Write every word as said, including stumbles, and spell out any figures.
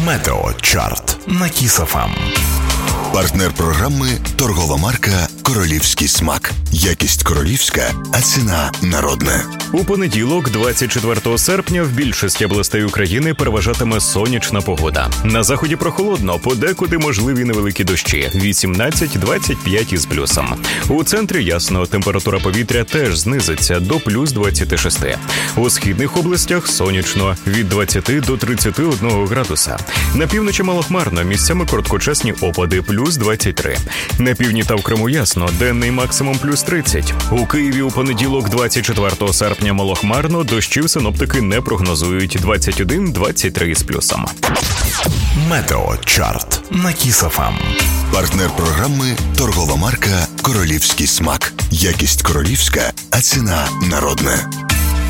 Метеочарт на Кіс еф ем. Партнер програми – торгова марка «Королівський смак». Якість королівська, а ціна народна. У понеділок, двадцять четвертого серпня, в більшості областей України переважатиме сонячна погода. На заході прохолодно, подекуди можливі невеликі дощі – вісімнадцять - двадцять п'ять із плюсом. У центрі ясно, температура повітря теж знизиться до плюс двадцять шість. У східних областях сонячно – від двадцяти до тридцяти одного градуса. На півночі малохмарно, місцями короткочасні опади – плюс двадцять три. На півдні та в Криму ясно, денний максимум плюс тридцять. У Києві у понеділок, двадцять четвертого серпня, малохмарно, дощів синоптики не прогнозують – двадцять один - двадцять три із плюсом. Метеочарт на Кіс еф ем. Партнер програми – торгова марка «Королівський смак». Якість королівська, а ціна народна.